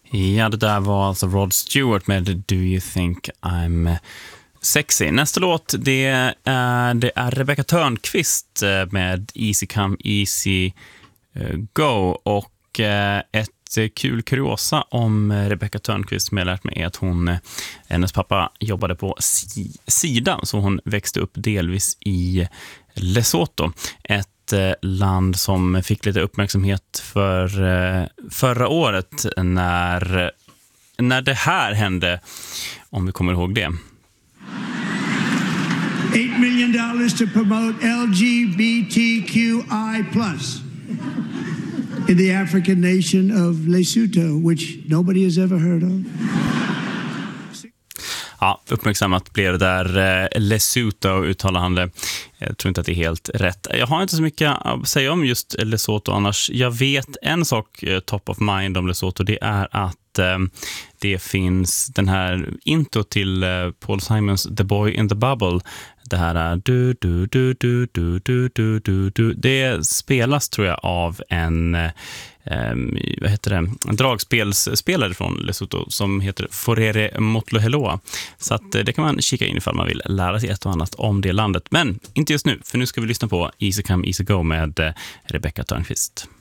Ja, det där var alltså Rod Stewart med Do You Think I'm Sexy. Nästa låt, det är Rebecca Törnqvist med Easy Come Easy Go. Och ett kul kuriosa om Rebecca Törnqvist som jag lärt mig är att hennes pappa jobbade på SIDA, så hon växte upp delvis i Lesotho. Ett land som fick lite uppmärksamhet för förra året när det här hände, om vi kommer ihåg det. $8 million to promote LGBTQI+ in the African nation of Lesotho, which nobody has ever heard of. Ja, uppmärksammat blev det där Lesotho, uttalar han det. Jag tror inte att det är helt rätt. Jag har inte så mycket att säga om just Lesotho annars. Jag vet en sak top of mind om Lesotho, det är att det finns den här intro till Paul Simons The Boy in the Bubble. Det här är du. Det spelas, tror jag, av en dragspelsspelare från Lesotho som heter Forere Motloheloa. Så att det kan man kika in ifall man vill lära sig ett och annat om det landet. Men inte just nu, för nu ska vi lyssna på Easy Come Easy Go med Rebecca Törnqvist.